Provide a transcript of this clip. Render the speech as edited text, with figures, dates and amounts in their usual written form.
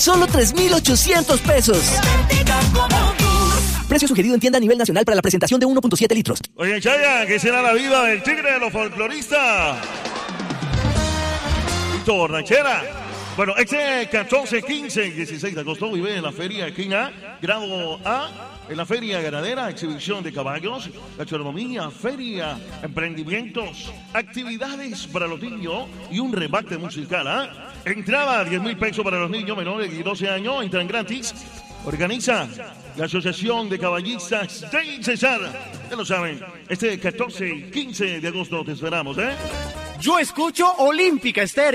Solo 3,800 pesos. Precio sugerido en tienda a nivel nacional para la presentación de 1.7 litros. Oye, Chaya, ¿qué será la vida del tigre de los folcloristas? Víctor Ranchera. Bueno, este 14, 15 y 16 de agosto vive en la Feria Equina, grado A, en la Feria Ganadera, exhibición de caballos, gastronomía, feria, emprendimientos, actividades para los niños y un rebate musical. Entrada 10,000 pesos para los niños menores de 12 años, entran gratis. Organiza la Asociación de Caballistas de Cesar. Ya lo saben, este 14 y 15 de agosto te esperamos, Yo escucho Olímpica Estéreo.